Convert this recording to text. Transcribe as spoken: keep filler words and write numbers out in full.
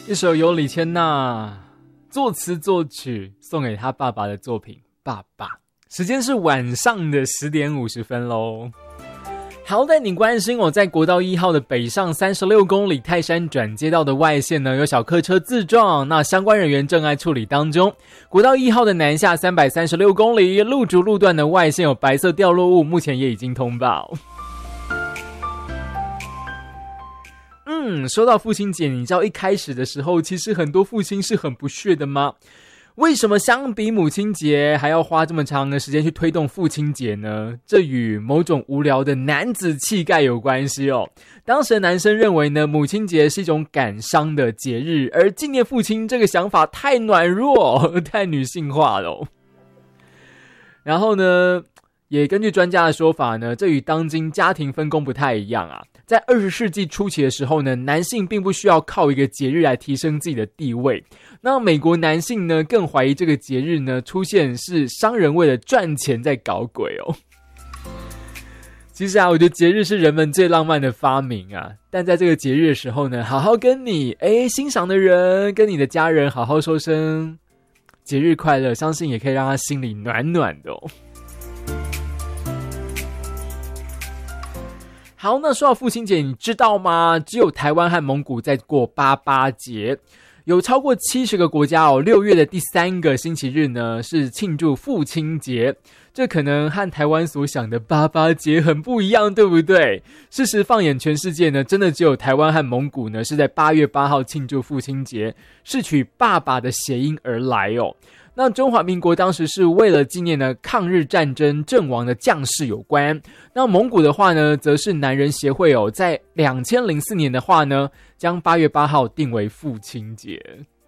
一首由李千娜作词作曲送给他爸爸的作品《爸爸》。时间是晚上的十点五十分咯。好，带你关心我在国道一号的北上三十六公里泰山转接道的外线呢，有小客车自撞，那相关人员正在处理当中。国道一号的南下三百三十六公里路竹路段的外线有白色掉落物，目前也已经通报。嗯，说到父亲节，你知道一开始的时候，其实很多父亲是很不屑的吗？为什么相比母亲节还要花这么长的时间去推动父亲节呢？这与某种无聊的男子气概有关系哦。当时的男生认为呢，母亲节是一种感伤的节日，而纪念父亲这个想法太软弱，太女性化了哦。然后呢，也根据专家的说法呢，这与当今家庭分工不太一样啊。在二十世纪初期的时候呢，男性并不需要靠一个节日来提升自己的地位。那美国男性呢，更怀疑这个节日呢出现是商人为了赚钱在搞鬼哦。其实啊，我觉得节日是人们最浪漫的发明啊。但在这个节日的时候呢，好好跟你诶欣赏的人，跟你的家人好好说声节日快乐，相信也可以让他心里暖暖的哦。好，那说到父亲节，你知道吗？只有台湾和蒙古在过八八节，有超过七十个国家哦。六月的第三个星期日呢，是庆祝父亲节。这可能和台湾所想的八八节很不一样，对不对？事实放眼全世界呢，真的只有台湾和蒙古呢是在八月八号庆祝父亲节，是取爸爸的谐音而来哦。那中华民国当时是为了纪念呢抗日战争阵亡的将士有关。那蒙古的话呢，则是男人协会哦，在两千零四年的话呢，将八月八号定为父亲节。